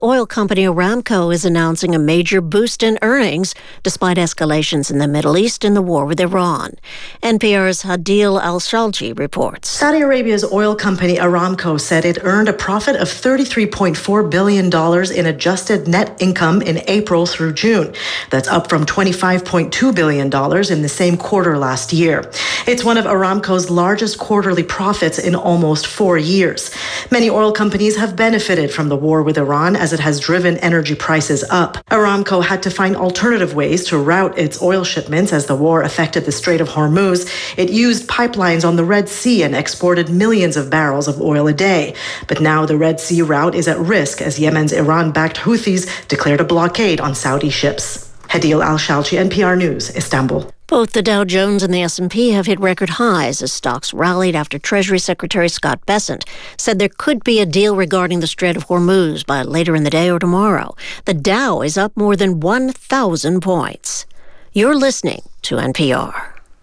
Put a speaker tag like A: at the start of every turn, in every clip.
A: Oil company Aramco is announcing a major boost in earnings despite escalations in the Middle East and the war with Iran. NPR's Hadil Al-Shalji reports.
B: Saudi Arabia's oil company Aramco said it earned a profit of $33.4 billion in adjusted net income in April through June. That's up from $25.2 billion in the same quarter last year. It's one of Aramco's largest quarterly profits in almost 4 years. Many oil companies have benefited from the war with Iran as it has driven energy prices up. Aramco had to find alternative ways to route its oil shipments as the war affected the Strait of Hormuz. It used pipelines on the Red Sea and exported millions of barrels of oil a day. But now the Red Sea route is at risk as Yemen's Iran-backed Houthis declared a blockade on Saudi ships. Hadil Al-Shalji, NPR News, Istanbul.
A: Both the Dow Jones and the S&P have hit record highs as stocks rallied after Treasury Secretary Scott Bessent said there could be a deal regarding the Strait of Hormuz by later in the day or tomorrow. The Dow is up more than 1,000 points. You're listening to NPR.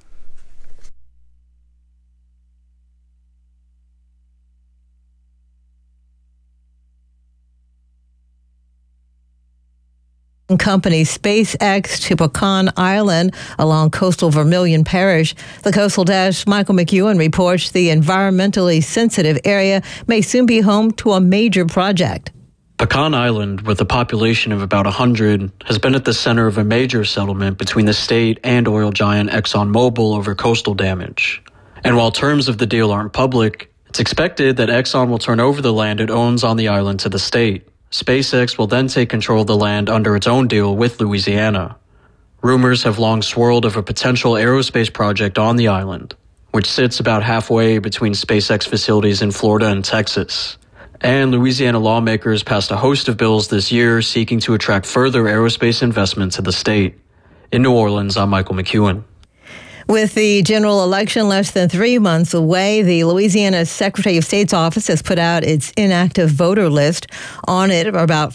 C: Company SpaceX to Pecan Island along coastal Vermilion Parish. The Coastal Dash Michael McEwen reports the environmentally sensitive area may soon be home to a major project.
D: Pecan Island, with a population of about 100, has been at the center of a major settlement between the state and oil giant ExxonMobil over coastal damage. And while terms of the deal aren't public, it's expected that Exxon will turn over the land it owns on the island to the state. SpaceX will then take control of the land under its own deal with Louisiana. Rumors have long swirled of a potential aerospace project on the island, which sits about halfway between SpaceX facilities in Florida and Texas. And Louisiana lawmakers passed a host of bills this year seeking to attract further aerospace investment to the state. In New Orleans, I'm Michael McEwen.
C: With the general election less than 3 months away, the Louisiana Secretary of State's office has put out its inactive voter list. On it are about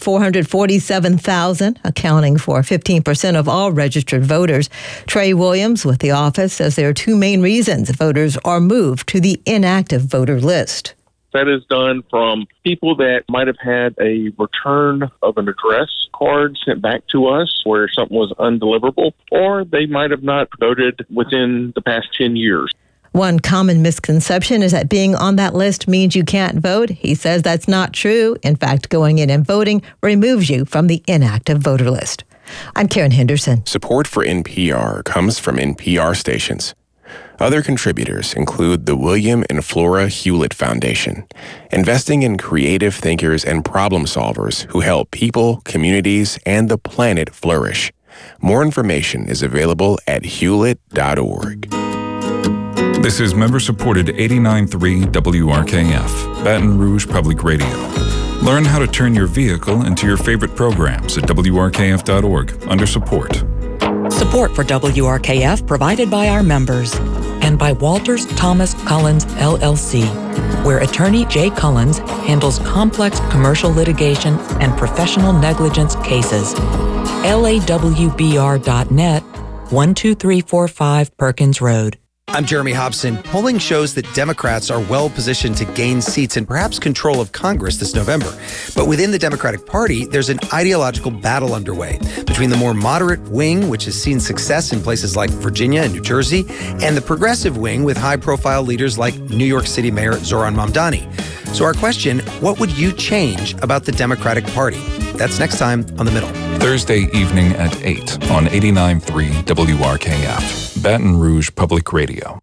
C: 447,000, accounting for 15% of all registered voters. Trey Williams with the office says there are two main reasons voters are moved to the inactive voter list.
E: That is done from people that might have had a return of an address card sent back to us where something was undeliverable, or they might have not voted within the past 10 years.
C: One common misconception is that being on that list means you can't vote. He says that's not true. In fact, going in and voting removes you from the inactive voter list. I'm Karen Henderson.
F: Support for NPR comes from NPR stations. Other contributors include the William and Flora Hewlett Foundation, investing in creative thinkers and problem solvers who help people, communities, and the planet flourish. More information is available at hewlett.org.
G: This is member-supported 89.3 WRKF, Baton Rouge Public Radio. Learn how to turn your vehicle into your favorite programs at WRKF.org under support.
H: Support for WRKF provided by our members and by Walters Thomas Collins, LLC, where attorney Jay Collins handles complex commercial litigation and professional negligence cases. LAWBR.net, 12345 Perkins Road.
I: I'm Jeremy Hobson. Polling shows that Democrats are well positioned to gain seats and perhaps control of Congress this November. But within the Democratic Party, there's an ideological battle underway between the more moderate wing, which has seen success in places like Virginia and New Jersey, and the progressive wing with high-profile leaders like New York City Mayor Zohran Mamdani. So our question, what would you change about the Democratic Party? That's next time on The Middle.
G: Thursday evening at 8 on 89.3 WRKF, Baton Rouge Public Radio.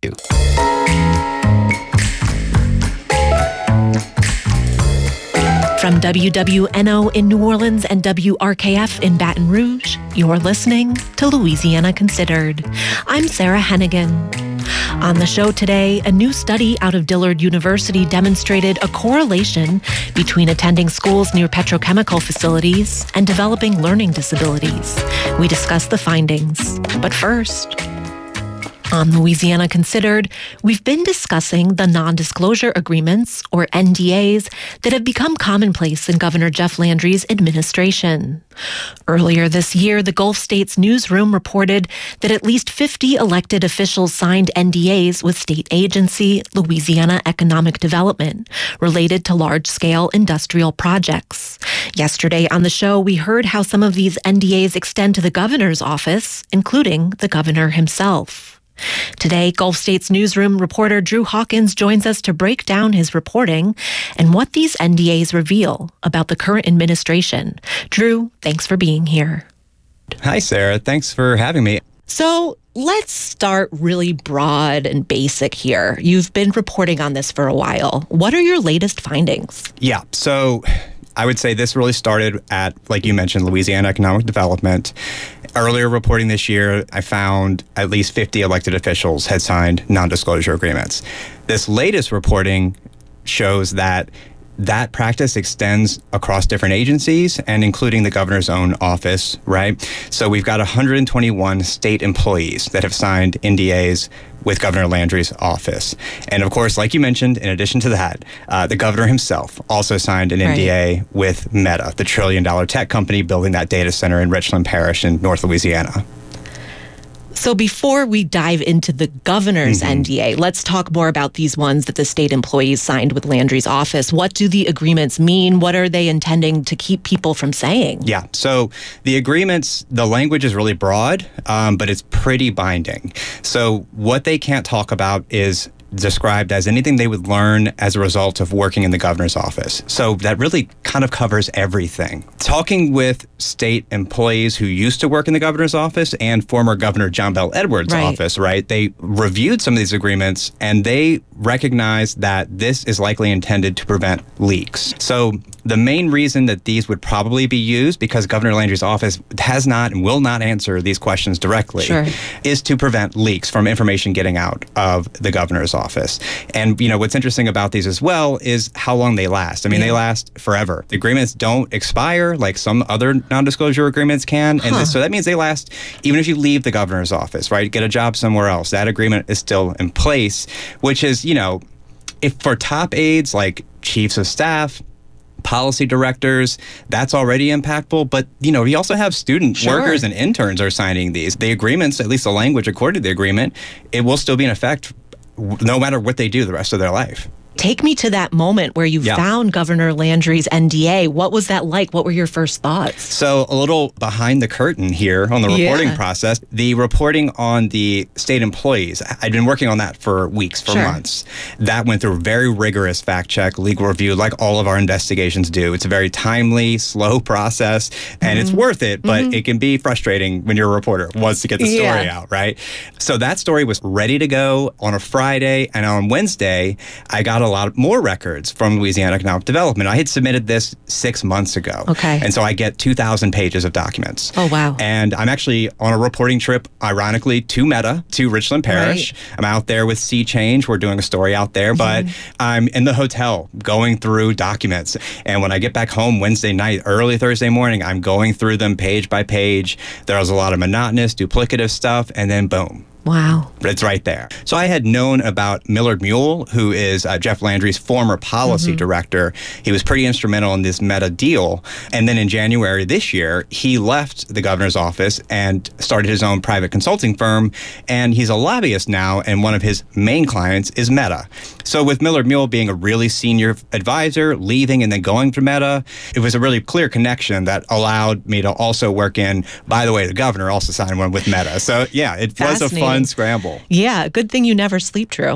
J: From WWNO in New Orleans and WRKF in Baton Rouge, you're listening to Louisiana Considered. I'm Sarah Hennigan. On the show today, a new study out of Dillard University demonstrated a correlation between attending schools near petrochemical facilities and developing learning disabilities. We discuss the findings. But first, On Louisiana Considered, we've been discussing the non-disclosure agreements, or NDAs, that have become commonplace in Governor Jeff Landry's administration. Earlier this year, the Gulf States Newsroom reported that at least 50 elected officials signed NDAs with state agency Louisiana Economic Development related to large-scale industrial projects. Yesterday on the show, we heard how some of these NDAs extend to the governor's office, including the governor himself. Today, Gulf States Newsroom reporter Drew Hawkins joins us to break down his reporting and what these NDAs reveal about the current administration. Drew, thanks for being here.
K: Hi, Sarah. Thanks for having me.
J: So let's start really broad and basic here. You've been reporting on this for a while. What are your latest findings?
K: Yeah, so I would say this really started at, like you mentioned, Louisiana Economic Development. Earlier reporting this year, I found at least 50 elected officials had signed non-disclosure agreements. This latest reporting shows that that practice extends across different agencies and including the governor's own office, right? So we've got 121 state employees that have signed NDAs with Governor Landry's office. And of course, like you mentioned, in addition to that, the governor himself also signed an NDA with Meta, the trillion-dollar tech company building that data center in Richland Parish in North Louisiana.
J: So before we dive into the governor's NDA, let's talk more about these ones that the state employees signed with Landry's office. What do the agreements mean? What are they intending to keep people from saying?
K: Yeah, so the agreements, the language is really broad, but it's pretty binding. So what they can't talk about is described as anything they would learn as a result of working in the governor's office. So that really kind of covers everything. Talking with state employees who used to work in the governor's office and former Governor John Bel Edwards' office, right? They reviewed some of these agreements and they recognized that this is likely intended to prevent leaks. So the main reason that these would probably be used, because Governor Landry's office has not and will not answer these questions directly, is to prevent leaks from information getting out of the governor's office. And, you know, what's interesting about these as well is how long they last. I mean, they last forever. The agreements don't expire like some other non-disclosure agreements can. And so that means they last even if you leave the governor's office, right? Get a job somewhere else. That agreement is still in place, which is, you know, if for top aides like chiefs of staff, policy directors, that's already impactful. But, you know, you also have student workers and interns are signing these. The agreements, at least the language according to the agreement, it will still be in effect no matter what they do the rest of their life.
J: Take me to that moment where you found Governor Landry's NDA. What was that like? What were your first thoughts?
K: So a little behind the curtain here on the reporting process, the reporting on the state employees, I'd been working on that for weeks, for months. That went through a very rigorous fact check, legal review, like all of our investigations do. It's a very timely, slow process, and it's worth it, but it can be frustrating when you're a reporter who wants to get the story out, right? So that story was ready to go on a Friday, and on Wednesday, I got a lot more records from Louisiana Economic Development. I had submitted this 6 months ago. And so I get 2,000 pages of documents.
J: Oh, wow.
K: And I'm actually on a reporting trip, ironically, to Meta, to Richland Parish. I'm out there with Sea Change. We're doing a story out there, but I'm in the hotel going through documents. And when I get back home Wednesday night, early Thursday morning, I'm going through them page by page. There was a lot of monotonous, duplicative stuff, and then boom.
J: Wow.
K: It's right there. So I had known about Millard Mule, who is Jeff Landry's former policy director. He was pretty instrumental in this Meta deal. And then in January this year, he left the governor's office and started his own private consulting firm. And he's a lobbyist now, and one of his main clients is Meta. So with Millard Mule being a really senior advisor, leaving and then going to Meta, it was a really clear connection that allowed me to also work in, by the way, the governor also signed one with Meta. So yeah, it was a fun scramble.
J: Yeah, good thing you never sleep, Drew.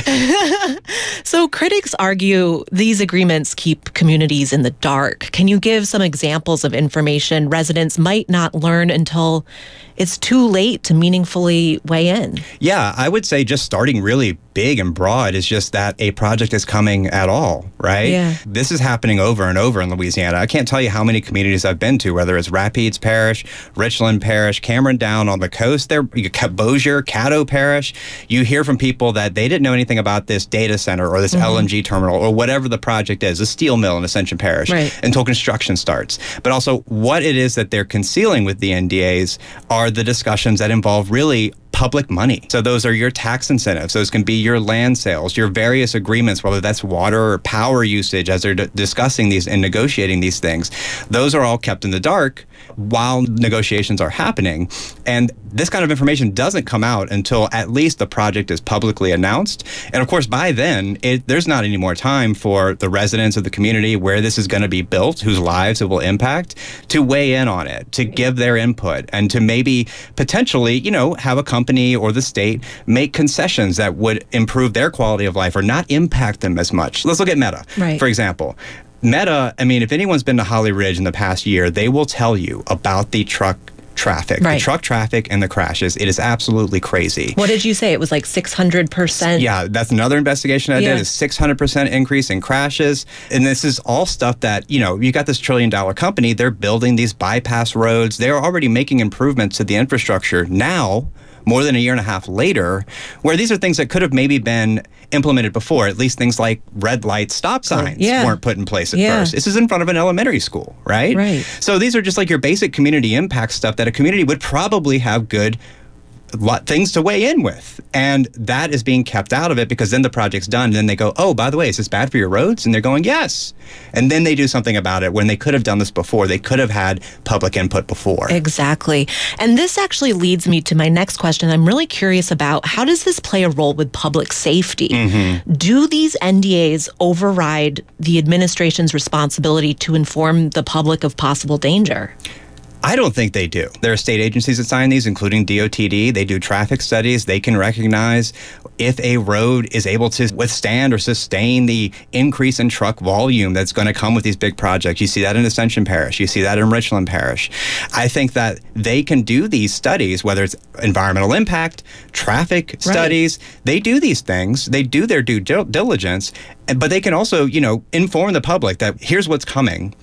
J: So critics argue these agreements keep communities in the dark. Can you give some examples of information residents might not learn until it's too late to meaningfully weigh in?
K: Yeah, I would say just starting really big and broad is just that a project is coming at all, right?
J: Yeah.
K: This is happening over and over in Louisiana. I can't tell you how many communities I've been to, whether it's Rapides Parish, Richland Parish, Cameron down on the coast there, Bossier, Caddo Parish. You hear from people that they didn't know anything about this data center or this LNG terminal or whatever the project is, a steel mill in Ascension Parish, until construction starts. But also what it is that they're concealing with the NDAs are the discussions that involve really public money. So those are your tax incentives. Those can be your land sales, your various agreements, whether that's water or power usage as they're discussing these and negotiating these things. Those are all kept in the dark while negotiations are happening. And this kind of information doesn't come out until at least the project is publicly announced. And of course, by then, there's not any more time for the residents of the community where this is going to be built, whose lives it will impact, to weigh in on it, to give their input, and to maybe potentially, have a company or the state make concessions that would improve their quality of life or not impact them as much. Let's look at Meta, for example. Meta, if anyone's been to Holly Ridge in the past year, they will tell you about the truck traffic. The truck traffic and the crashes. It is absolutely crazy.
J: What did you say? It was like 600%?
K: Yeah, that's another investigation I did. Is 600% increase in crashes. And this is all stuff that, you got this $1 trillion company. They're building these bypass roads. They're already making improvements to the infrastructure now, more than a year and a half later, where these are things that could have maybe been implemented before. At least things like red light stop signs weren't put in place at first. This is in front of an elementary school, right? So these are just like your basic community impact stuff that a community would probably have good things to weigh in with. And that is being kept out of it because then the project's done and then they go, oh, by the way, is this bad for your roads? And they're going, yes. And then they do something about it when they could have done this before. They could have had public input before.
J: Exactly. And this actually leads me to my next question. I'm really curious about how does this play a role with public safety? Do these NDAs override the administration's responsibility to inform the public of possible danger?
K: I don't think they do. There are state agencies that sign these, including DOTD. They do traffic studies. They can recognize if a road is able to withstand or sustain the increase in truck volume that's going to come with these big projects. You see that in Ascension Parish. You see that in Richland Parish. I think that they can do these studies, whether it's environmental impact, traffic studies. They do these things. They do their due diligence, but they can also, inform the public that here's what's coming.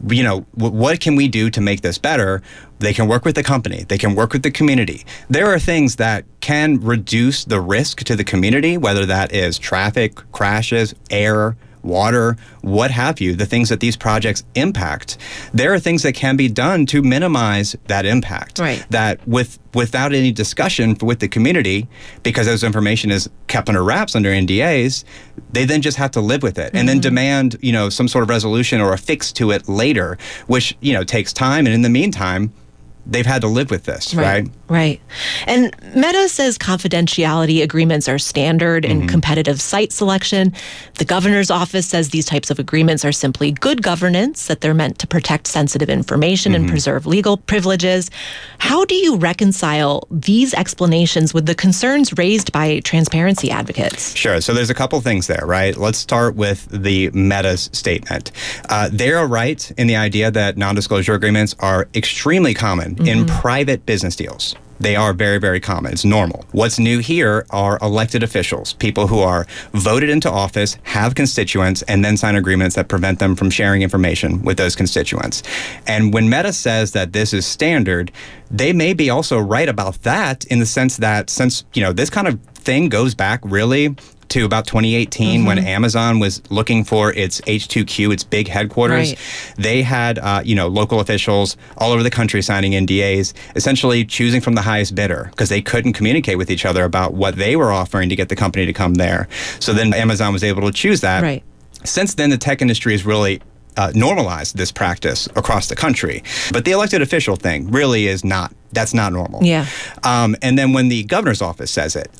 K: What can we do to make this better? They can work with the company. They can work with the community. There are things that can reduce the risk to the community, whether that is traffic, crashes, air, water, what have you, the things that these projects impact. There are things that can be done to minimize that impact. That without any discussion with the community, because this information is kept under wraps under NDAs, they then just have to live with it and then demand, some sort of resolution or a fix to it later, which, takes time. And in the meantime, they've had to live with this, right?
J: Right. And Meta says confidentiality agreements are standard in competitive site selection. The governor's office says these types of agreements are simply good governance, that they're meant to protect sensitive information and preserve legal privileges. How do you reconcile these explanations with the concerns raised by transparency advocates?
K: Sure. So there's a couple things there, right? Let's start with the Meta's statement. They're right in the idea that non-disclosure agreements are extremely common in private business deals. They are very, very common. It's normal. What's new here are elected officials, people who are voted into office, have constituents, and then sign agreements that prevent them from sharing information with those constituents. And when Meta says that this is standard, they may be also right about that in the sense that since, this kind of thing goes back really to about 2018 when Amazon was looking for its HQ, its big headquarters. They had, local officials all over the country signing NDAs, essentially choosing from the highest bidder because they couldn't communicate with each other about what they were offering to get the company to come there. So then Amazon was able to choose that. Since then, the tech industry has really normalized this practice across the country. But the elected official thing really is not. That's not normal. And then when the governor's office says it,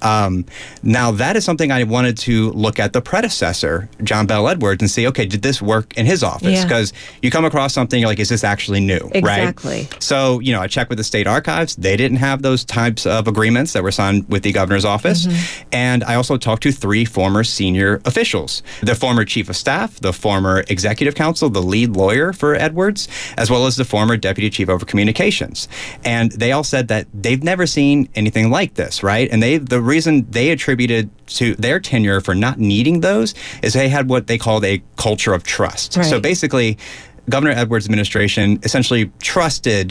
K: now that is something I wanted to look at the predecessor, John Bell Edwards, and see, okay, did this work in his office? Because you come across something, you're like, is this actually new? Right? So, I checked with the state archives. They didn't have those types of agreements that were signed with the governor's office. And I also talked to 3 former senior officials, the former chief of staff, the former executive counsel, the lead lawyer for Edwards, as well as the former deputy chief over communications. And they all said that they've never seen anything like this, right? And the reason they attributed to their tenure for not needing those is they had what they called a culture of trust. So basically, Governor Edwards' administration essentially trusted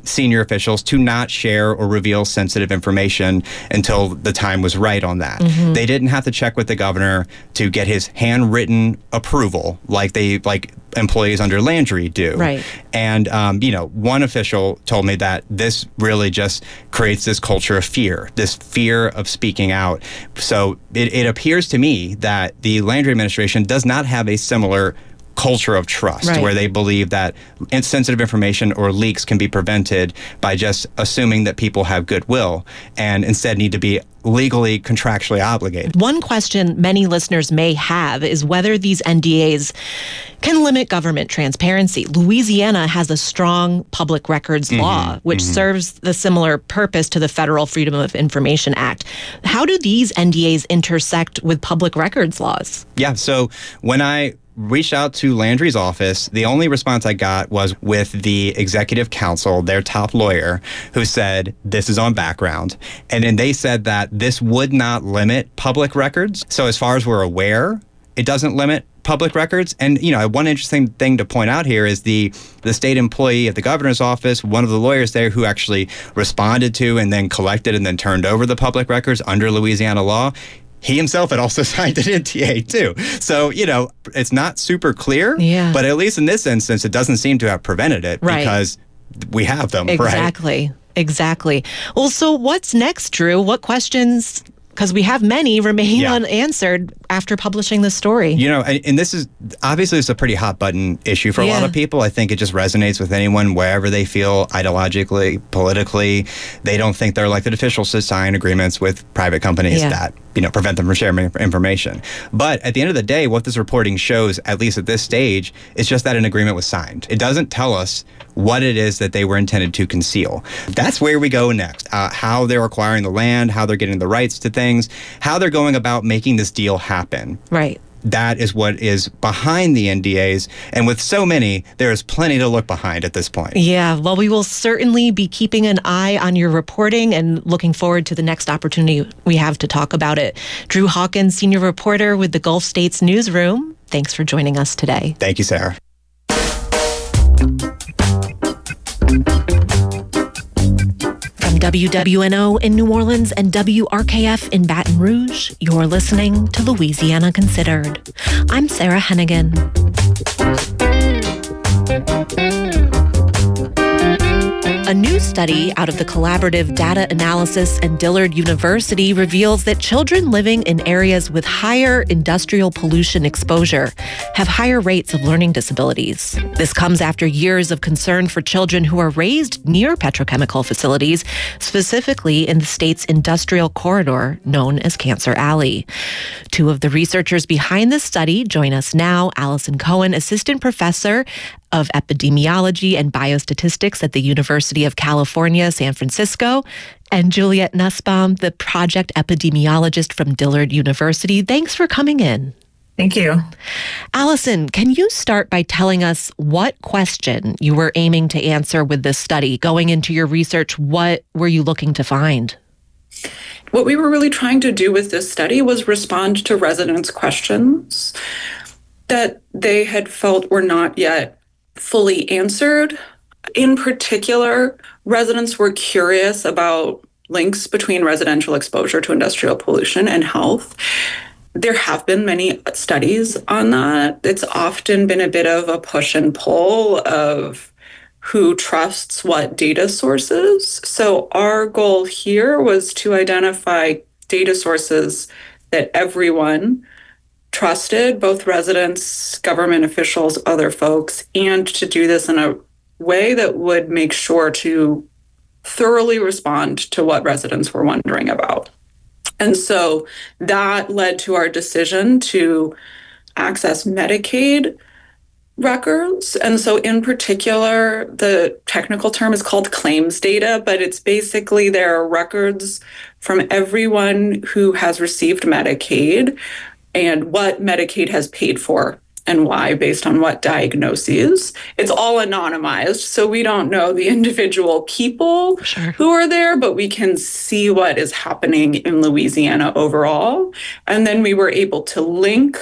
K: senior officials to not share or reveal sensitive information until the time was right on that. They didn't have to check with the governor to get his handwritten approval like employees under Landry do.
J: Right.
K: And, one official told me that this really just creates this culture of fear, this fear of speaking out. So it appears to me that the Landry administration does not have a similar culture of trust,
J: right,
K: where they believe that sensitive information or leaks can be prevented by just assuming that people have goodwill and instead need to be legally, contractually obligated.
J: One question many listeners may have is whether these NDAs can limit government transparency. Louisiana has a strong public records law, which serves the similar purpose to the Federal Freedom of Information Act. How do these NDAs intersect with public records laws?
K: Yeah, so when I reached out to Landry's office, the only response I got was with the executive counsel, their top lawyer, who said, this is on background. And then they said that this would not limit public records. So as far as we're aware, it doesn't limit public records. And, one interesting thing to point out here is the state employee at the governor's office, one of the lawyers there who actually responded to and then collected and then turned over the public records under Louisiana law, he himself had also signed an NDA too. So, it's not super clear, but at least in this instance, it doesn't seem to have prevented it because we have them,
J: right? Exactly. Well, so what's next, Drew? What questions, because we have many, remain unanswered after publishing this story?
K: And this is, obviously, it's a pretty hot button issue for a lot of people. I think it just resonates with anyone wherever they feel ideologically, politically. They don't think their elected officials should sign agreements with private companies that prevent them from sharing information. But at the end of the day, what this reporting shows, at least at this stage, is just that an agreement was signed. It doesn't tell us what it is that they were intended to conceal. That's where we go next. How they're acquiring the land, how they're getting the rights to things, how they're going about making this deal happen.
J: Right.
K: That is what is behind the NDAs. And with so many, there is plenty to look behind at this point.
J: Yeah, well, we will certainly be keeping an eye on your reporting and looking forward to the next opportunity we have to talk about it. Drew Hawkins, senior reporter with the Gulf States Newsroom. Thanks for joining us today.
K: Thank you, Sarah.
J: From WWNO in New Orleans and WRKF in Baton Rouge, you're listening to Louisiana Considered. I'm Sarah Hennigan. A new study out of the Collaborative Data Analysis and Dillard University reveals that children living in areas with higher industrial pollution exposure have higher rates of learning disabilities. This comes after years of concern for children who are raised near petrochemical facilities, specifically in the state's industrial corridor known as Cancer Alley. Two of the researchers behind this study join us now. Allison Cohen, assistant professor of epidemiology and biostatistics at the University of California, San Francisco, and Juliet Nussbaum, the project epidemiologist from Dillard University. Thanks for coming in.
L: Thank you.
J: Allison, can you start by telling us what question you were aiming to answer with this study? Going into your research, what were you looking to find?
L: What we were really trying to do with this study was respond to residents' questions that they had felt were not yet fully answered. In particular, residents were curious about links between residential exposure to industrial pollution and health. There have been many studies on that. It's often been a bit of a push and pull of who trusts what data sources. So our goal here was to identify data sources that everyone trusted, both residents, government officials, other folks, and to do this in a way that would make sure to thoroughly respond to what residents were wondering about. And so that led to our decision to access Medicaid records. And so in particular, the technical term is called claims data, but it's basically there are records from everyone who has received Medicaid and what Medicaid has paid for and why, based on what diagnoses. It's all anonymized, so we don't know the individual people who are there, but we can see what is happening in Louisiana overall. And then we were able to link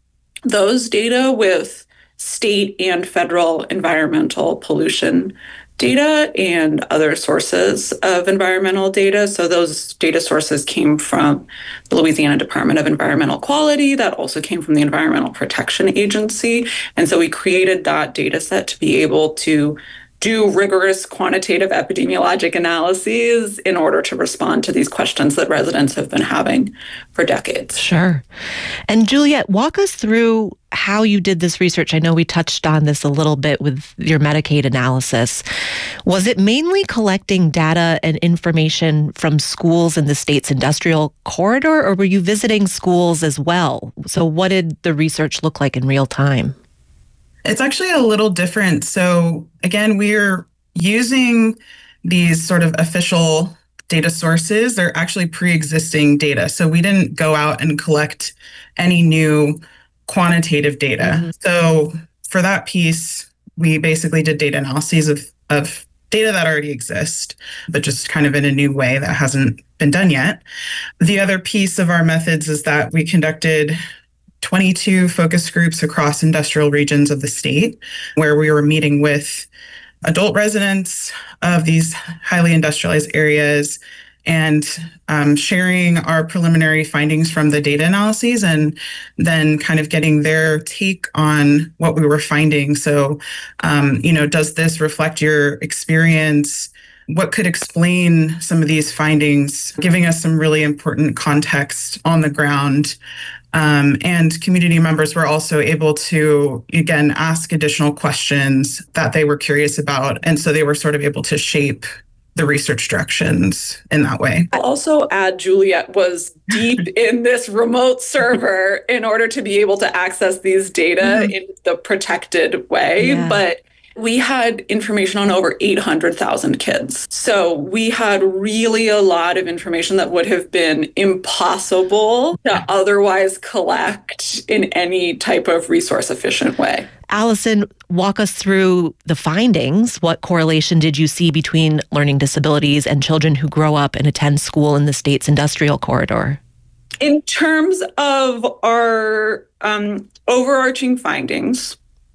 L: those data with state and federal environmental pollution data and other sources of environmental data. So those data sources came from the Louisiana Department of Environmental Quality. That also came from the Environmental Protection Agency. And so we created that data set to be able to do rigorous quantitative epidemiologic analyses in order to respond to these questions that residents have been having for decades.
J: Sure. And Juliet, walk us through how you did this research. I know we touched on this a little bit with your Medicaid analysis. Was it mainly collecting data and information from schools in the state's industrial corridor, or were you visiting schools as well? So what did the research look like in real time?
M: It's actually a little different. So again, we're using these sort of official data sources. They're actually pre-existing data. So we didn't go out and collect any new quantitative data. Mm-hmm. So for that piece, we basically did data analyses of data that already exist, but just kind of in a new way that hasn't been done yet. The other piece of our methods is that we conducted 22 focus groups across industrial regions of the state, where we were meeting with adult residents of these highly industrialized areas and sharing our preliminary findings from the data analyses, and then kind of getting their take on what we were finding. So, does this reflect your experience? What could explain some of these findings, giving us some really important context on the ground. And community members were also able to, again, ask additional questions that they were curious about. And so they were sort of able to shape the research directions in that way.
L: I'll also add Juliet was deep in this remote server in order to be able to access these data in the protected way. Yeah. But we had information on over 800,000 kids. So we had really a lot of information that would have been impossible to otherwise collect in any type of resource-efficient way.
J: Allison, walk us through the findings. What correlation did you see between learning disabilities and children who grow up and attend school in the state's industrial corridor?
L: In terms of our overarching findings,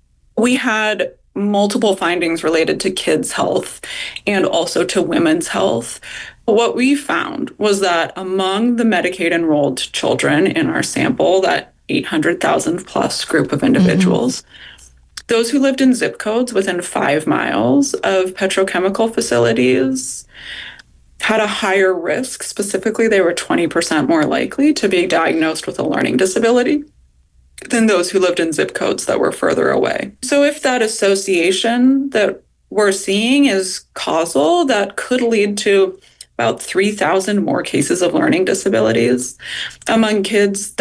L: we had multiple findings related to kids' health and also to women's health. What we found was that among the Medicaid-enrolled children in our sample, that 800,000 plus group of individuals, those who lived in zip codes within 5 miles of petrochemical facilities had a higher risk. Specifically, they were 20% more likely to be diagnosed with a learning disability than those who lived in zip codes that were further away. So if that association that we're seeing is causal, that could lead to about 3,000 more cases of learning disabilities among kids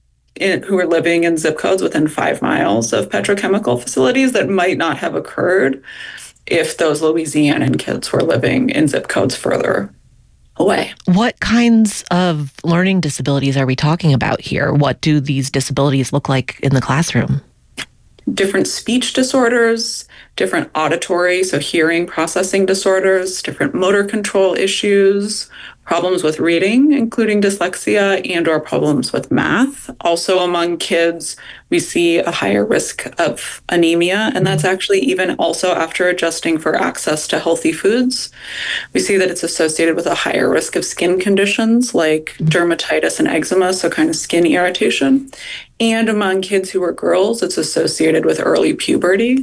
L: who are living in zip codes within 5 miles of petrochemical facilities that might not have occurred if those Louisianan kids were living in zip codes further away.
J: What kinds of learning disabilities are we talking about here? What do these disabilities look like in the classroom?
L: Different speech disorders, different auditory, so hearing processing disorders, different motor control issues, problems with reading, including dyslexia, and or problems with math. Also among kids, we see a higher risk of anemia, and that's actually even also after adjusting for access to healthy foods. We see that it's associated with a higher risk of skin conditions like dermatitis and eczema, so kind of skin irritation. And among kids who are girls, it's associated with early puberty.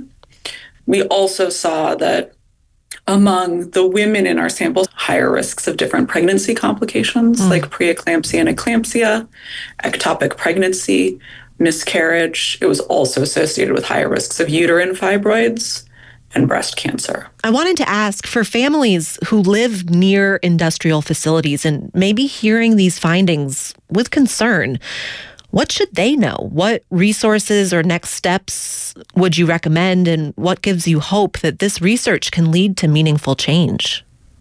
L: We also saw that among the women in our samples, higher risks of different pregnancy complications like preeclampsia and eclampsia, ectopic pregnancy, miscarriage. It was also associated with higher risks of uterine fibroids and breast cancer.
J: I wanted to ask, for families who live near industrial facilities and maybe hearing these findings with concern, what should they know? What resources or next steps would you recommend, and what gives you hope that this research can lead to meaningful change?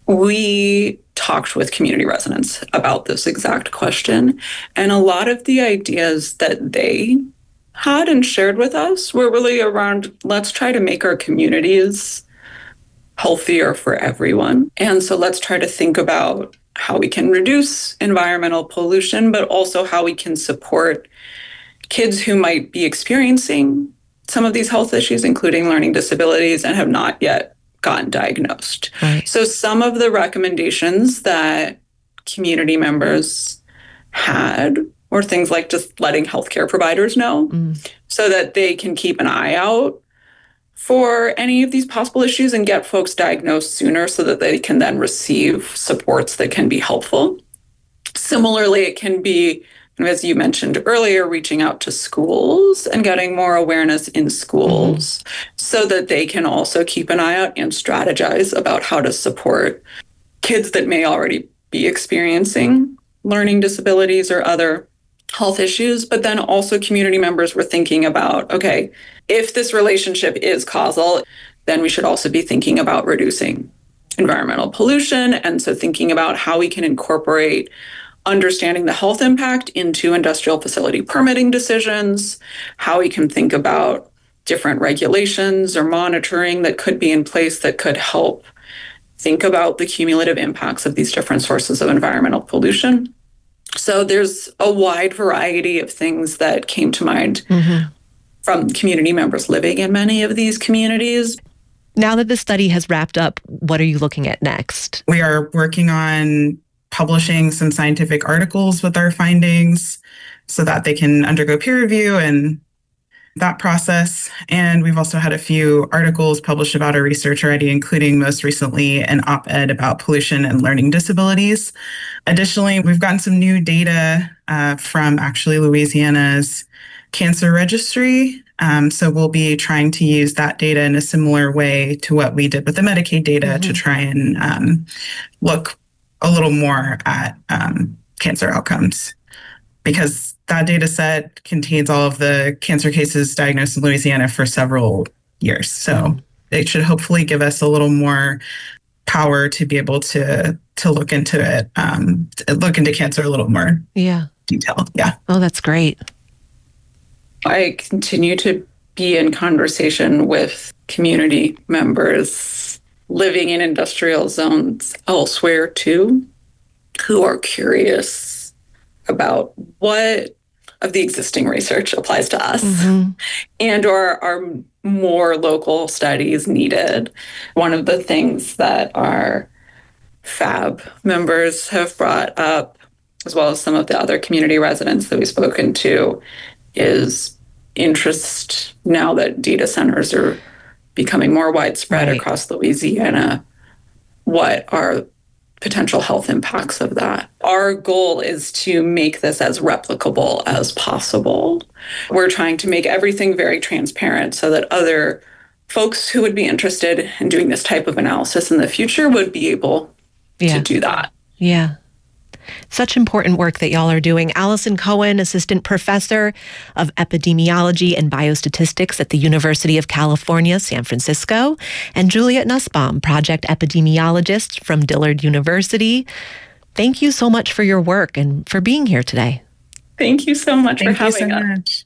L: We talked with community residents about this exact question, and a lot of the ideas that they had and shared with us were really around, let's try to make our communities healthier for everyone. And so let's try to think about how we can reduce environmental pollution, but also how we can support kids who might be experiencing some of these health issues, including learning disabilities, and have not yet gotten diagnosed.
J: Right.
L: So some of the recommendations that community members had were things like just letting healthcare providers know so that they can keep an eye out for any of these possible issues and get folks diagnosed sooner so that they can then receive supports that can be helpful. Similarly, it can be, as you mentioned earlier, reaching out to schools and getting more awareness in schools so that they can also keep an eye out and strategize about how to support kids that may already be experiencing learning disabilities or other health issues. But then also community members were thinking about, okay, if this relationship is causal, then we should also be thinking about reducing environmental pollution. And so thinking about how we can incorporate understanding the health impact into industrial facility permitting decisions, how we can think about different regulations or monitoring that could be in place that could help think about the cumulative impacts of these different sources of environmental pollution. So there's a wide variety of things that came to mind from community members living in many of these communities.
J: Now that the study has wrapped up, what are you looking at next?
M: We are working on publishing some scientific articles with our findings so that they can undergo peer review and that process. And we've also had a few articles published about our research already, including most recently an op-ed about pollution and learning disabilities. Additionally, we've gotten some new data from actually Louisiana's cancer registry. So we'll be trying to use that data in a similar way to what we did with the Medicaid data to try and look a little more at cancer outcomes, because that data set contains all of the cancer cases diagnosed in Louisiana for several years. So it should hopefully give us a little more power to be able to look into it, look into cancer a little more detailed. Yeah.
J: Oh, that's great.
L: I continue to be in conversation with community members living in industrial zones elsewhere too, who are curious about what of the existing research applies to us and or are more local studies needed. One of the things that our FAB members have brought up, as well as some of the other community residents that we've spoken to, is interest now that data centers are becoming more widespread across Louisiana. What are potential health impacts of that? Our goal is to make this as replicable as possible. We're trying to make everything very transparent so that other folks who would be interested in doing this type of analysis in the future would be able to do that.
J: Yeah. Such important work that y'all are doing. Allison Cohen, Assistant Professor of Epidemiology and Biostatistics at the University of California, San Francisco, and Juliet Nussbaum, Project Epidemiologist from Dillard University. Thank you so much for your work and for being here today.
L: Thank you so much for having us.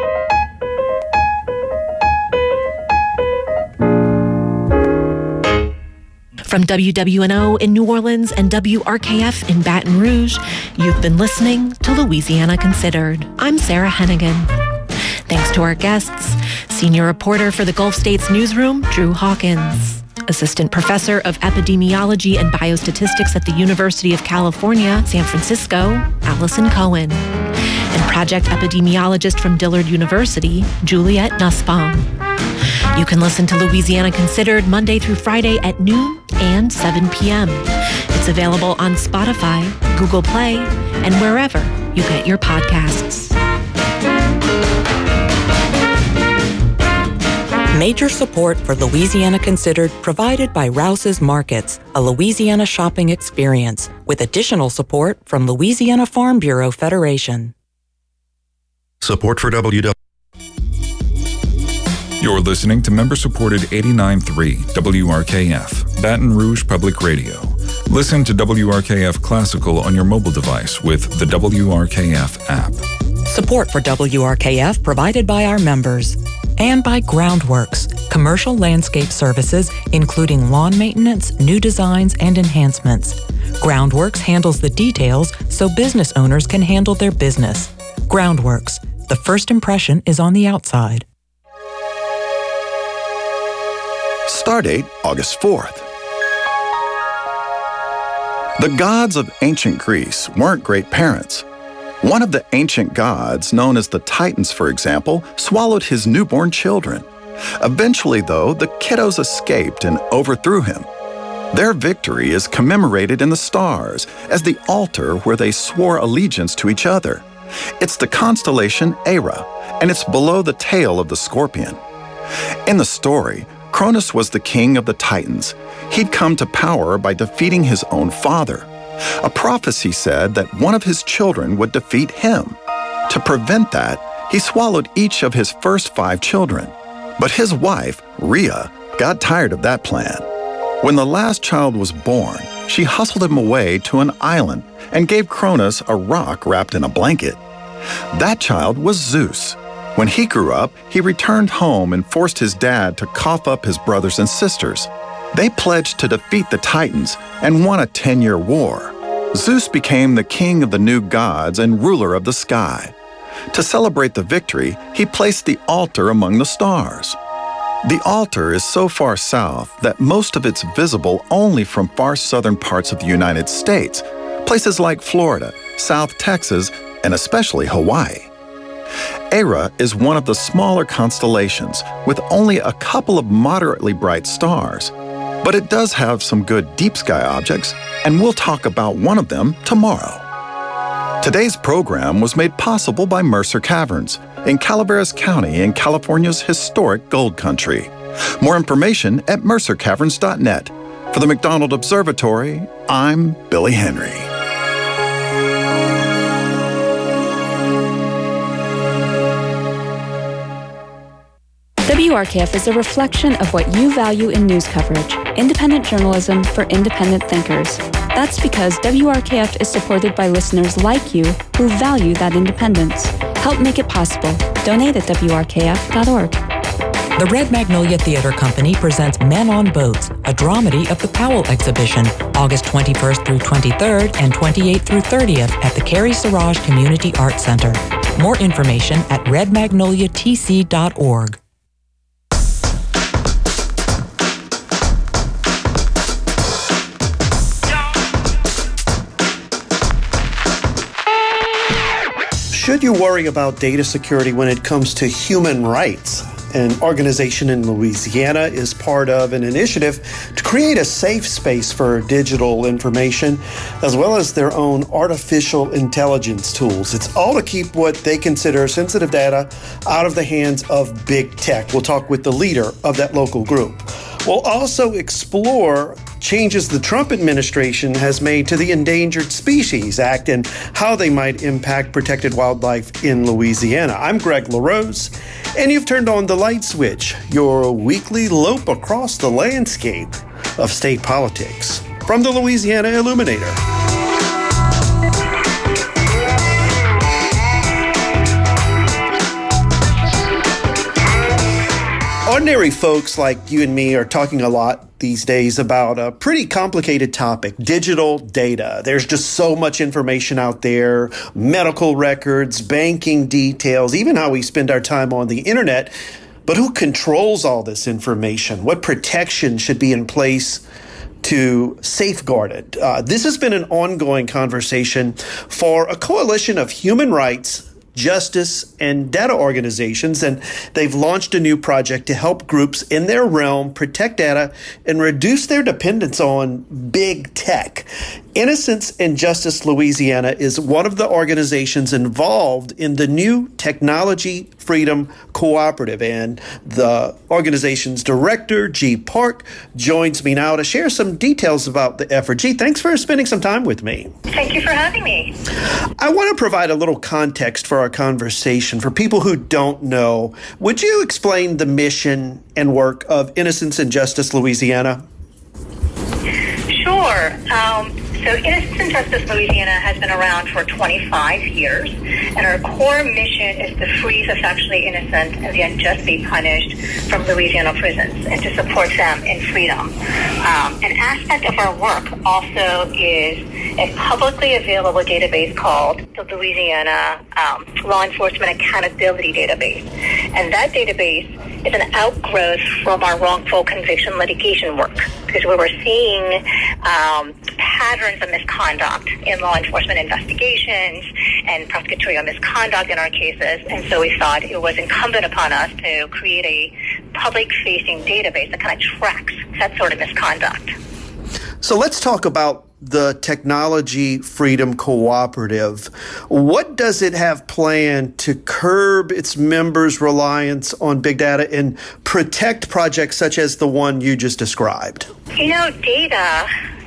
J: From WWNO in New Orleans and WRKF in Baton Rouge, you've been listening to Louisiana Considered. I'm Sarah Hennigan. Thanks to our guests, Senior Reporter for the Gulf States Newsroom, Drew Hawkins, Assistant Professor of Epidemiology and Biostatistics at the University of California, San Francisco, Allison Cohen, and Project Epidemiologist from Dillard University, Juliet Nussbaum. You can listen to Louisiana Considered Monday through Friday at noon and 7 p.m. It's available on Spotify, Google Play, and wherever you get your podcasts.
H: Major support for Louisiana Considered provided by Rouse's Markets, a Louisiana shopping experience, with additional support from Louisiana Farm Bureau Federation.
N: Support for WW.
G: You're listening to member-supported 89.3 WRKF, Baton Rouge Public Radio. Listen to WRKF Classical on your mobile device with the WRKF app.
H: Support for WRKF provided by our members and by Groundworks, commercial landscape services, including lawn maintenance, new designs, and enhancements. Groundworks handles the details so business owners can handle their business. Groundworks, the first impression is on the outside.
O: Stardate, August 4th. The gods of ancient Greece weren't great parents. One of the ancient gods, known as the Titans, for example, swallowed his newborn children. Eventually, though, the kiddos escaped and overthrew him. Their victory is commemorated in the stars as the altar where they swore allegiance to each other. It's the constellation Era, and it's below the tail of the scorpion. In the story, Cronus was the king of the Titans. He'd come to power by defeating his own father. A prophecy said that one of his children would defeat him. To prevent that, he swallowed each of his first 5 children. But his wife, Rhea, got tired of that plan. When the last child was born, she hustled him away to an island and gave Cronus a rock wrapped in a blanket. That child was Zeus. When he grew up, he returned home and forced his dad to cough up his brothers and sisters. They pledged to defeat the Titans and won a 10-year war. Zeus became the king of the new gods and ruler of the sky. To celebrate the victory, he placed the altar among the stars. The altar is so far south that most of it's visible only from far southern parts of the United States, places like Florida, South Texas, and especially Hawaii. Era is one of the smaller constellations with only a couple of moderately bright stars, but it does have some good deep sky objects, and we'll talk about one of them tomorrow. Today's program was made possible by Mercer Caverns in Calaveras County in California's historic gold country. More information at mercercaverns.net. For the McDonald Observatory, I'm Billy Henry.
P: WRKF is a reflection of what you value in news coverage, independent journalism for independent thinkers. That's because WRKF is supported by listeners like you who value that independence. Help make it possible. Donate at WRKF.org.
H: The Red Magnolia Theater Company presents Men on Boats, a dramedy of the Powell exhibition, August 21st through 23rd and 28th through 30th at the Carrie Siraj Community Arts Center. More information at redmagnoliatc.org.
Q: Should you worry about data security when it comes to human rights? An organization in Louisiana is part of an initiative to create a safe space for digital information, as well as their own artificial intelligence tools. It's all to keep what they consider sensitive data out of the hands of big tech. We'll talk with the leader of that local group. We'll also explore changes the Trump administration has made to the Endangered Species Act and how they might impact protected wildlife in Louisiana. I'm Greg LaRose, and you've turned on the light switch, your weekly lope across the landscape of state politics. From the Louisiana Illuminator. Ordinary folks like you and me are talking a lot these days about a pretty complicated topic, digital data. There's just so much information out there, medical records, banking details, even how we spend our time on the internet. But who controls all this information? What protection should be in place to safeguard it? This has been an ongoing conversation for a coalition of human rights, justice, and data organizations, and they've launched a new project to help groups in their realm protect data and reduce their dependence on big tech. Innocence and Justice Louisiana is one of the organizations involved in the new Technology Freedom Cooperative, and the organization's director, G. Park, joins me now to share some details about the effort. G, thanks for spending some time with me.
R: Thank you for having me.
Q: I want to provide a little context for our conversation for people who don't know. Would you explain the mission and work of Innocence and Justice Louisiana?
R: Sure. So Innocence and Justice Louisiana has been around for 25 years, and our core mission is to free the sexually innocent and the unjustly punished from Louisiana prisons and to support them in freedom. An aspect of our work also is a publicly available database called the Louisiana Law Enforcement Accountability Database. And that database is an outgrowth from our wrongful conviction litigation work, because we were seeing patterns of misconduct in law enforcement investigations and prosecutorial misconduct in our cases. And so we thought it was incumbent upon us to create a public-facing database that kind of tracks that sort of misconduct.
Q: So let's talk about the Technology Freedom Cooperative. What does it have planned to curb its members' reliance on big data and protect projects such as the one you just described?
R: You know, data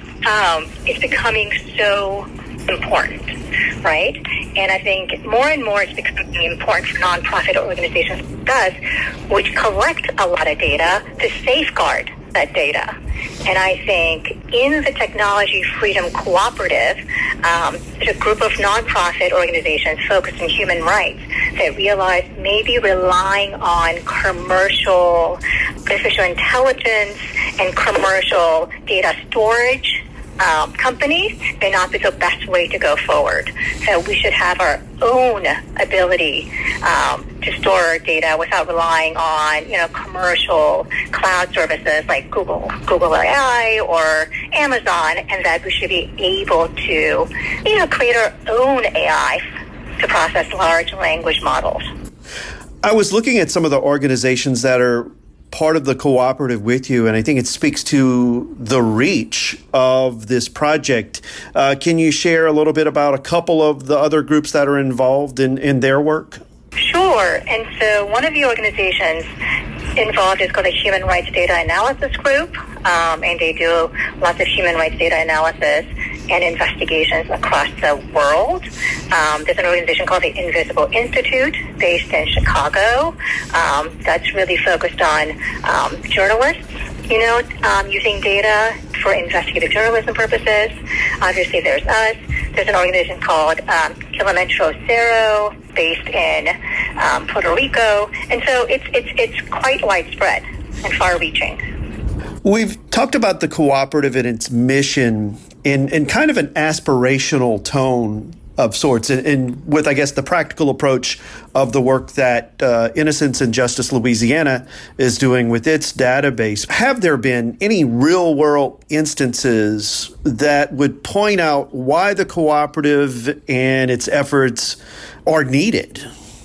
R: is becoming so important, right? And I think more and more it's becoming important for nonprofit organizations like us, which collect a lot of data, to safeguard that data. And I think in the Technology Freedom Cooperative, there's a group of nonprofit organizations focused on human rights that realize maybe relying on commercial artificial intelligence and commercial data storage companies may not be the best way to go forward. So we should have our own ability to store data without relying on, commercial cloud services like Google AI or Amazon, and that we should be able to, create our own AI to process large language models.
Q: I was looking at some of the organizations that are part of the cooperative with you, and I think it speaks to the reach of this project. Can you share a little bit about a couple of the other groups that are involved in their work?
R: Sure. And so one of the organizations involved is called the Human Rights Data Analysis Group, and they do lots of human rights data analysis and investigations across the world. There's an organization called the Invisible Institute based in Chicago that's really focused on journalists, using data for investigative journalism purposes. Obviously, there's us. There's an organization called Kilómetro Cero based in Puerto Rico. And so it's quite widespread and far-reaching.
Q: We've talked about the cooperative and its mission in kind of an aspirational tone of sorts, and with, I guess, the practical approach of the work that Innocence and Justice Louisiana is doing with its database. Have there been any real-world instances that would point out why the cooperative and its efforts are needed?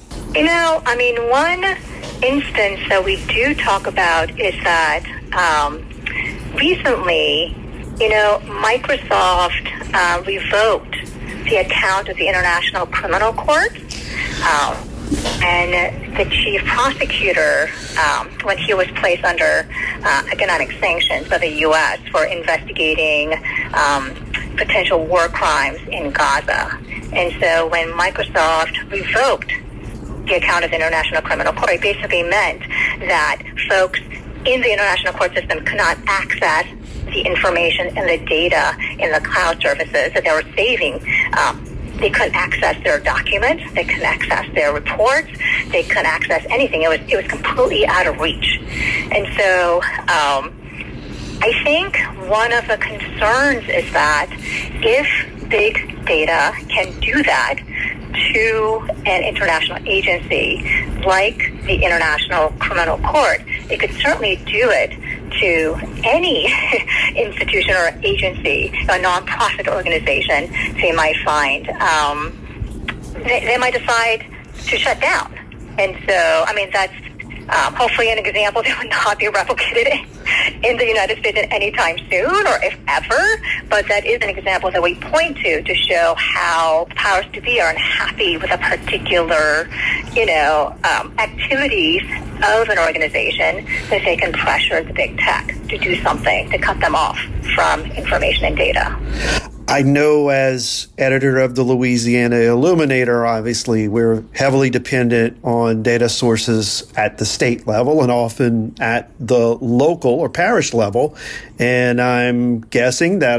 R: One instance that we do talk about is that recently, Microsoft revoked the account of the International Criminal Court, and the chief prosecutor, when he was placed under economic sanctions by the U.S. for investigating potential war crimes in Gaza. And so when Microsoft revoked the account of the International Criminal Court, it basically meant that folks in the international court system could not access the information and the data in the cloud services that they were saving. They couldn't access their documents. They couldn't access their reports. They couldn't access anything. It was completely out of reach. And so I think one of the concerns is that if big data can do that to an international agency like the International Criminal Court, it could certainly do it to any institution or agency, a nonprofit organization. They might find they might decide to shut down. And so, that's hopefully an example that would not be replicated in the United States anytime soon, or if ever. But that is an example that we point to show how powers to be are unhappy with a particular, activities of an organization, that they can pressure the big tech to do something to cut them off from information and data.
Q: I know as editor of the Louisiana Illuminator, obviously, we're heavily dependent on data sources at the state level and often at the local or parish level. And I'm guessing that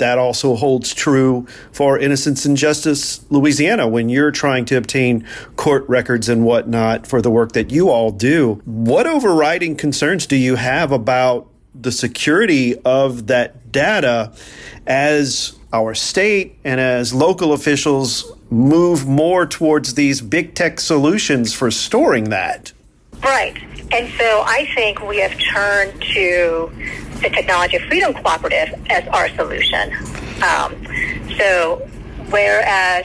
Q: that also holds true for Innocence and Justice Louisiana when you're trying to obtain court records and whatnot for the work that you all do. What overriding concerns do you have about the security of that data as our state and as local officials move more towards these big tech solutions for storing that?
R: Right. And so I think we have turned to the Technology Freedom Cooperative as our solution. So whereas,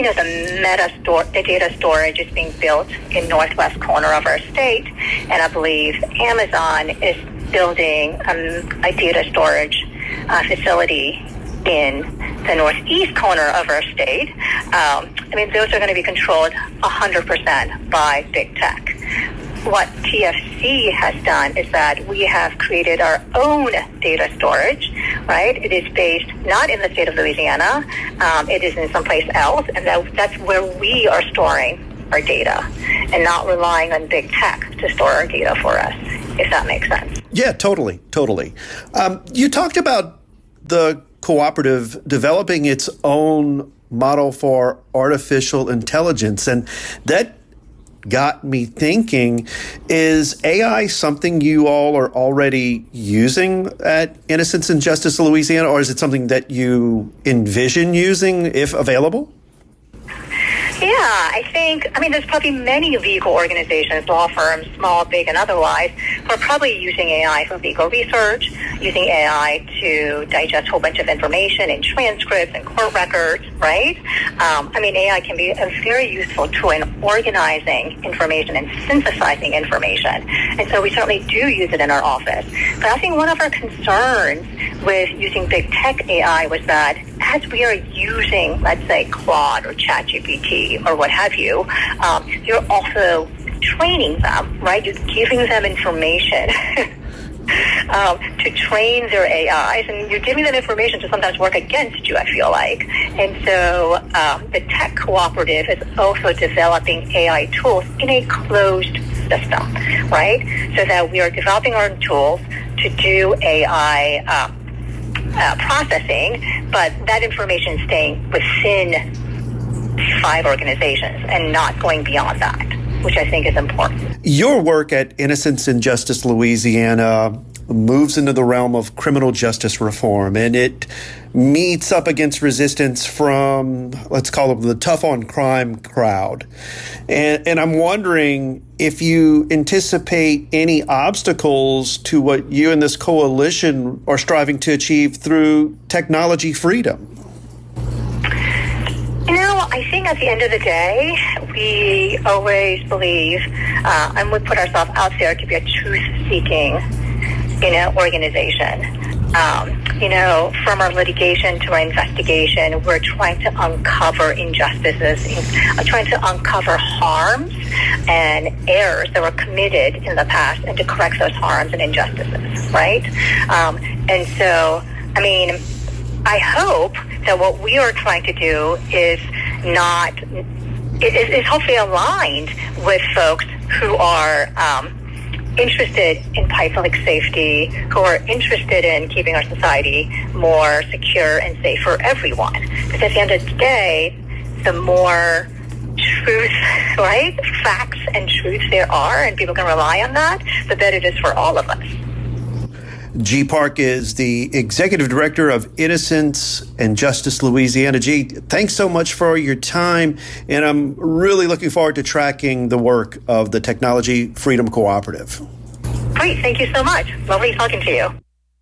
R: the data storage is being built in northwest corner of our state, and I believe Amazon is building a data storage facility in the northeast corner of our state. Those are going to be controlled 100% by big tech. What TFC has done is that we have created our own data storage, right? It is based not in the state of Louisiana. It is in someplace else, and that's where we are storing our data and not relying on big tech to store our data for us, if that makes sense.
Q: Yeah, totally. You talked about the cooperative developing its own model for artificial intelligence, and that got me thinking, is AI something you all are already using at Innocence and Justice Louisiana, or is it something that you envision using if available?
R: Yeah, I think, there's probably many legal organizations, law firms, small, big, and otherwise, who are probably using AI for legal research, using AI to digest a whole bunch of information and transcripts and court records, right? AI can be a very useful tool in organizing information and synthesizing information. And so we certainly do use it in our office. But I think one of our concerns with using big tech AI was that as we are using, let's say, Claude or ChatGPT or what have you, you're also training them, right? You're giving them information to train their AIs, and you're giving them information to sometimes work against you, I feel like. And so the Tech Cooperative is also developing AI tools in a closed system, right? So that we are developing our own tools to do AI processing, but that information is staying within 5 organizations and not going beyond that, which I think is important.
Q: Your work at Innocence and Justice Louisiana moves into the realm of criminal justice reform, and it meets up against resistance from, let's call them, the tough on crime crowd. And I'm wondering if you anticipate any obstacles to what you and this coalition are striving to achieve through technology freedom.
R: I think at the end of the day, we always believe, and we put ourselves out there to be a truth-seeking, organization. From our litigation to our investigation, we're trying to uncover injustices, trying to uncover harms and errors that were committed in the past and to correct those harms and injustices, right? And so, I hope that what we are trying to do is hopefully aligned with folks who are interested in public safety, who are interested in keeping our society more secure and safe for everyone. Because at the end of the day, the more truth, right, facts and truth there are, and people can rely on that, the better it is for all of us.
Q: G. Park is the Executive Director of Innocence and Justice Louisiana. G, thanks so much for your time, and I'm really looking forward to tracking the work of the Technology Freedom Cooperative.
R: Great, thank you so much. Lovely talking to you.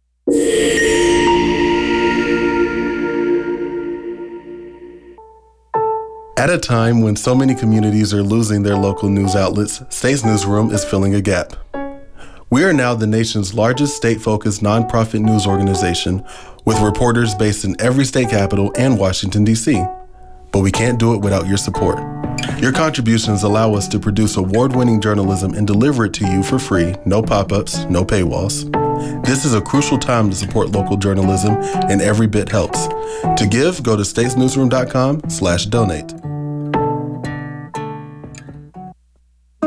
S: At a time when so many communities are losing their local news outlets, State's Newsroom is filling a gap. We are now the nation's largest state-focused nonprofit news organization with reporters based in every state capital and Washington, D.C. But we can't do it without your support. Your contributions allow us to produce award-winning journalism and deliver it to you for free, no pop-ups, no paywalls. This is a crucial time to support local journalism, and every bit helps. To give, go to statesnewsroom.com/donate.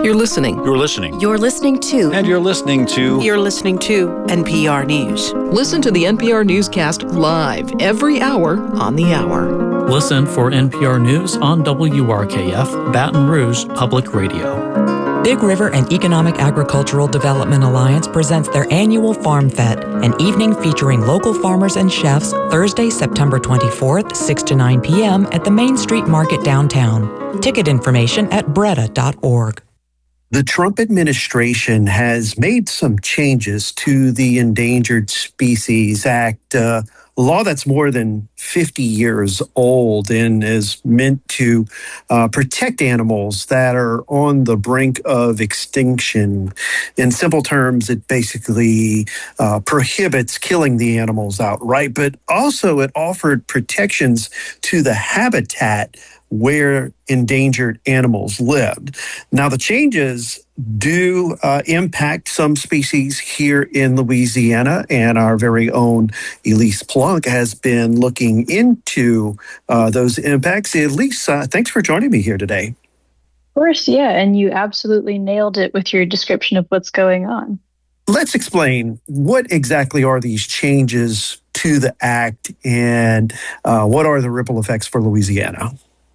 T: You're listening.
U: You're listening.
T: You're listening to.
U: And you're listening to.
T: You're listening to NPR News. Listen to the NPR Newscast live every hour on the hour.
V: Listen for NPR News on WRKF, Baton Rouge Public Radio.
H: Big River and Economic Agricultural Development Alliance presents their annual Farm Fête, an evening featuring local farmers and chefs, Thursday, September 24th, 6 to 9 p.m. at the Main Street Market downtown. Ticket information at breda.org.
Q: The Trump administration has made some changes to the Endangered Species Act, a law that's more than 50 years old and is meant to protect animals that are on the brink of extinction. In simple terms, it basically prohibits killing the animals outright, but also it offered protections to the habitat where endangered animals lived. Now, the changes do impact some species here in Louisiana, and our very own Elise Plunk has been looking into those impacts. Elise, thanks for joining me here today.
W: Of course, yeah, and you absolutely nailed it with your description of what's going on.
Q: Let's explain what exactly are these changes to the Act and what are the ripple effects for Louisiana?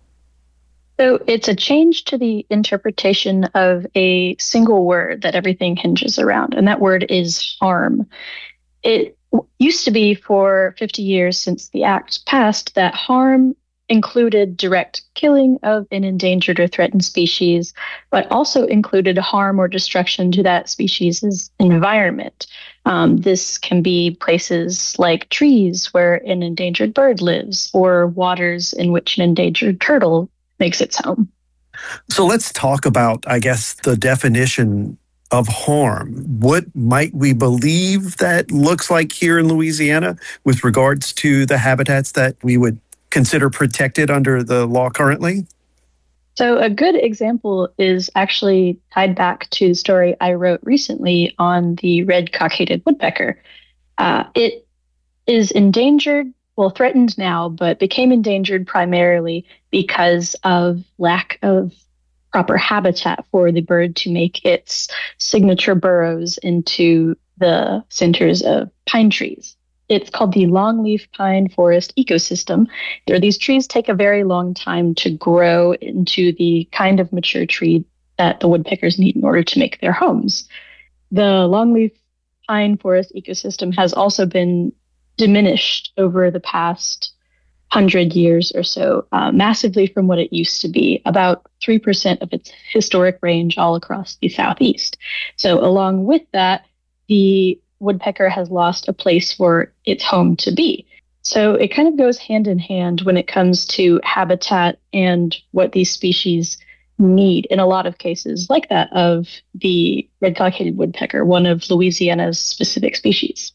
W: So it's a change to the interpretation of a single word that everything hinges around, and that word is harm. It used to be for 50 years since the Act passed that harm included direct killing of an endangered or threatened species, but also included harm or destruction to that species' environment. This can be places like trees where an endangered bird lives, or waters in which an endangered turtle makes its home.
Q: So let's talk about, I guess, the definition of harm. What might we believe that looks like here in Louisiana with regards to the habitats that we would consider protected under the law currently?
W: So a good example is actually tied back to the story I wrote recently on the red-cockaded woodpecker. It is endangered, well, threatened now, but became endangered primarily because of lack of proper habitat for the bird to make its signature burrows into the centers of pine trees. It's called the longleaf pine forest ecosystem. These trees take a very long time to grow into the kind of mature tree that the woodpeckers need in order to make their homes. The longleaf pine forest ecosystem has also been diminished over the past 100 years or so, massively from what it used to be, about 3% of its historic range all across the Southeast. So along with that, the woodpecker has lost a place for its home to be. So it kind of goes hand in hand when it comes to habitat and what these species need in a lot of cases, like that of the red-cockaded woodpecker, one of Louisiana's specific species.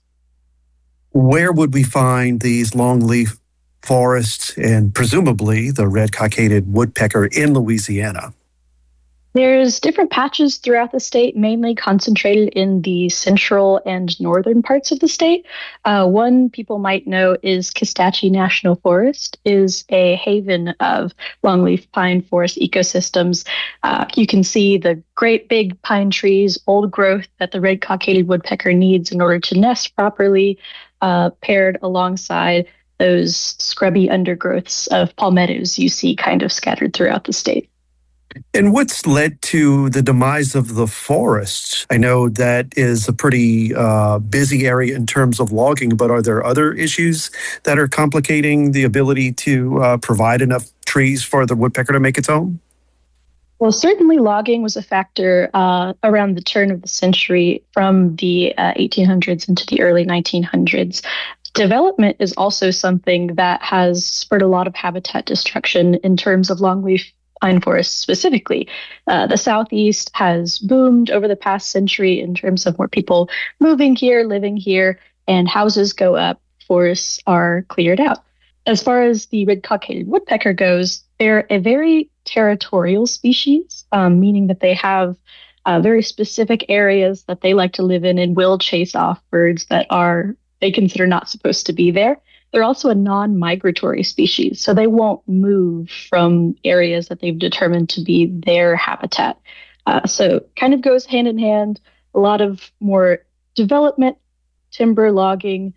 Q: Where would we find these longleaf forests and presumably the red-cockaded woodpecker in Louisiana?
W: There's different patches throughout the state, mainly concentrated in the central and northern parts of the state. One people might know is Kostachey National Forest, is a haven of longleaf pine forest ecosystems. You can see the great big pine trees, old growth that the red-cockaded woodpecker needs in order to nest properly, paired alongside those scrubby undergrowths of palmettos you see kind of scattered throughout the state.
Q: And what's led to the demise of the forests? I know that is a pretty busy area in terms of logging, but are there other issues that are complicating the ability to provide enough trees for the woodpecker to make its home?
W: Well, certainly logging was a factor around the turn of the century from the 1800s into the early 1900s. Development is also something that has spurred a lot of habitat destruction in terms of longleaf pine forests specifically. The Southeast has boomed over the past century in terms of more people moving here, living here, and houses go up, forests are cleared out. As far as the red-cockaded woodpecker goes, they're a very territorial species, meaning that they have very specific areas that they like to live in and will chase off birds that they consider not supposed to be there. They're also a non-migratory species, so they won't move from areas that they've determined to be their habitat. So kind of goes hand in hand, a lot of more development, timber logging,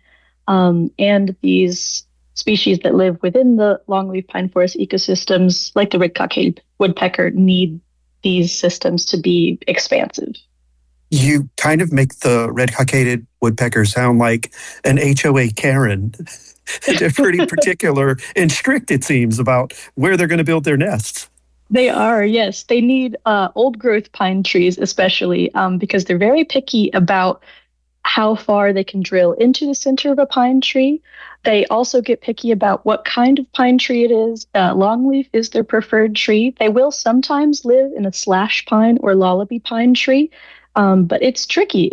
W: and these species that live within the longleaf pine forest ecosystems, like the red-cockaded woodpecker, need these systems to be expansive.
Q: You kind of make the red-cockaded woodpecker sound like an HOA Karen. They're pretty particular and strict, it seems, about where they're going to build their nests.
W: They are, yes. They need old-growth pine trees, especially because they're very picky about how far they can drill into the center of a pine tree. They also get picky about what kind of pine tree it is. Longleaf is their preferred tree. They will sometimes live in a slash pine or lullaby pine tree, but it's tricky.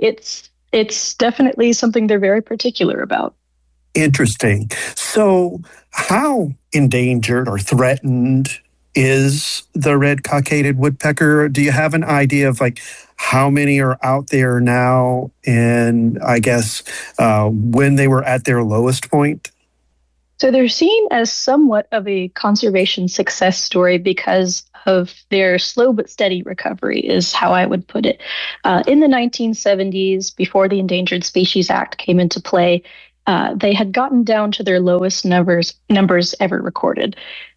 W: It's definitely something they're very particular about.
Q: Interesting. So how endangered or threatened is the red-cockaded woodpecker? Do you have an idea of like how many are out there now, and I guess when they were at their lowest point?
W: So they're seen as somewhat of a conservation success story because of their slow but steady recovery, is how I would put it. In the 1970s, before the Endangered Species Act came into play, they had gotten down to their lowest numbers ever recorded.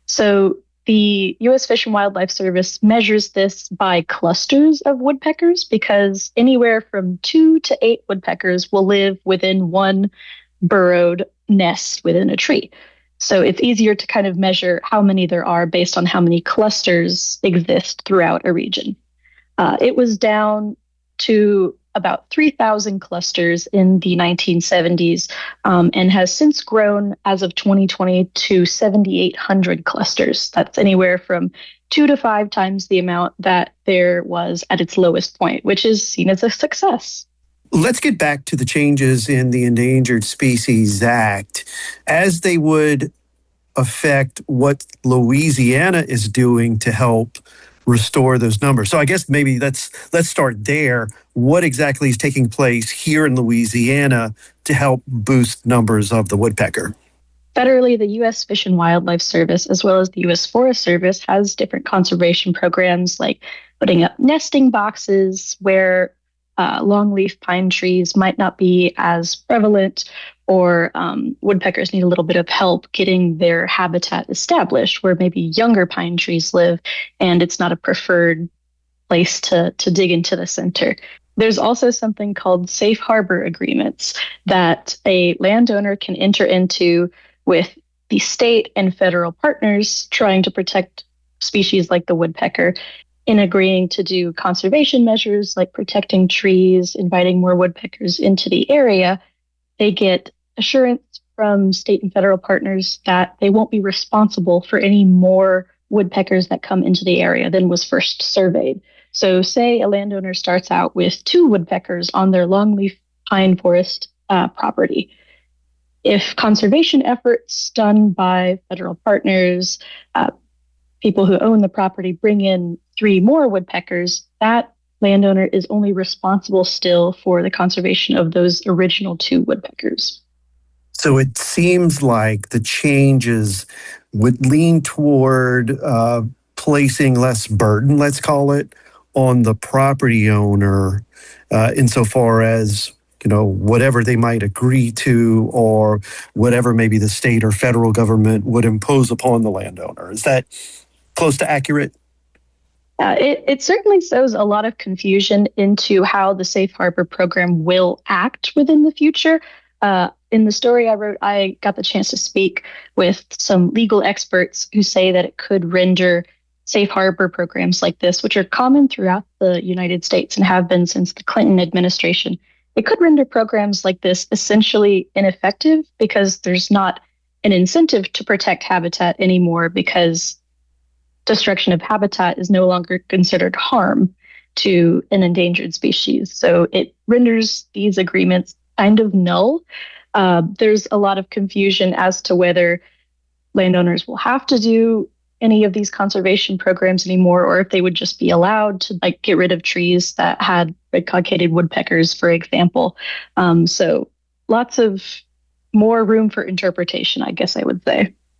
W: So the U.S. Fish and Wildlife Service measures this by clusters of woodpeckers, because anywhere from 2 to 8 woodpeckers will live within one burrowed nest within a tree. So it's easier to kind of measure how many there are based on how many clusters exist throughout a region. It was down to about 3,000 clusters in the 1970s, and has since grown as of 2020 to 7,800 clusters. That's anywhere from 2 to 5 times the amount that there was at its lowest point, which is seen as a success.
Q: Let's get back to the changes in the Endangered Species Act as they would affect what Louisiana is doing to help restore those numbers. So I guess maybe let's start there. What exactly is taking place here in Louisiana to help boost numbers of the woodpecker?
W: Federally, the U.S. Fish and Wildlife Service, as well as the U.S. Forest Service, has different conservation programs like putting up nesting boxes where longleaf pine trees might not be as prevalent, or woodpeckers need a little bit of help getting their habitat established where maybe younger pine trees live and it's not a preferred place to dig into the center. There's also something called safe harbor agreements that a landowner can enter into with the state and federal partners trying to protect species like the woodpecker, in agreeing to do conservation measures like protecting trees, inviting more woodpeckers into the area. They get assurance from state and federal partners that they won't be responsible for any more woodpeckers that come into the area than was first surveyed. So say a landowner starts out with 2 woodpeckers on their longleaf pine forest property. If conservation efforts done by federal partners, people who own the property, bring in 3 more woodpeckers, that landowner is only responsible still for the conservation of those original 2 woodpeckers.
Q: So it seems like the changes would lean toward placing less burden, let's call it, on the property owner insofar as, whatever they might agree to or whatever maybe the state or federal government would impose upon the landowner. Is that close to accurate?
W: It certainly sows a lot of confusion into how the Safe Harbor program will act within the future. In the story I wrote, I got the chance to speak with some legal experts who say that it could render safe harbor programs like this, which are common throughout the United States and have been since the Clinton administration. It could render programs like this essentially ineffective because there's not an incentive to protect habitat anymore, because destruction of habitat is no longer considered harm to an endangered species. So it renders these agreements kind of null. There's a lot of confusion as to whether landowners will have to do any of these conservation programs anymore, or if they would just be allowed to get rid of trees that had red-cockaded woodpeckers, for example. So lots of more room for interpretation, I guess I would say.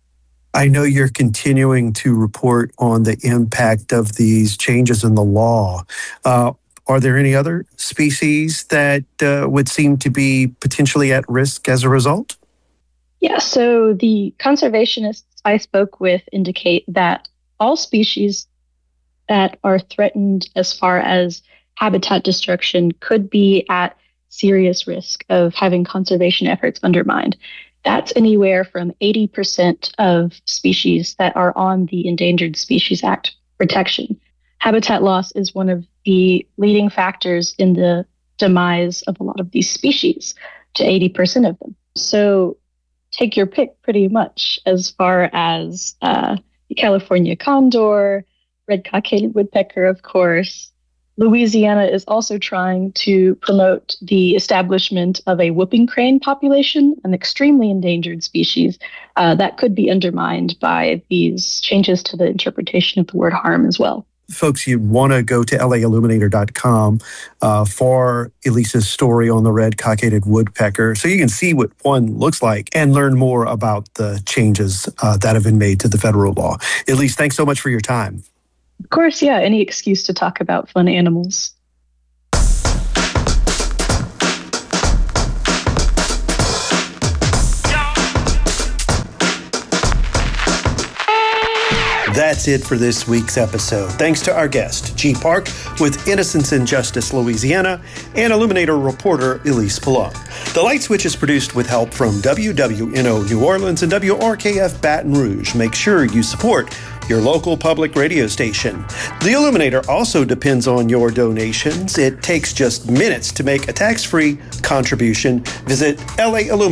Q: I know you're continuing to report on the impact of these changes in the law. Are there any other species that would seem to be potentially at risk as a result?
W: Yeah, so the conservationists I spoke with indicate that all species that are threatened as far as habitat destruction could be at serious risk of having conservation efforts undermined. That's anywhere from 80% of species that are on the Endangered Species Act protection. Habitat loss is one of the leading factors in the demise of a lot of these species, to 80% of them. So take your pick pretty much as far as the California condor, red cockaded woodpecker, of course. Louisiana is also trying to promote the establishment of a whooping crane population, an extremely endangered species that could be undermined by these changes to the interpretation of the word harm as well.
Q: Folks, you want to go to lailluminator.com for Elise's story on the red cockaded woodpecker so you can see what one looks like and learn more about the changes that have been made to the federal law. Elise, thanks so much for your time.
W: Of course, yeah, any excuse to talk about fun animals.
Q: That's it for this week's episode. Thanks to our guest, G. Park with Innocence and Justice Louisiana, and Illuminator reporter Elise Pelon. The Light Switch is produced with help from WWNO New Orleans and WRKF Baton Rouge. Make sure you support your local public radio station. The Illuminator also depends on your donations. It takes just minutes to make a tax-free contribution. Visit LA Illuminator.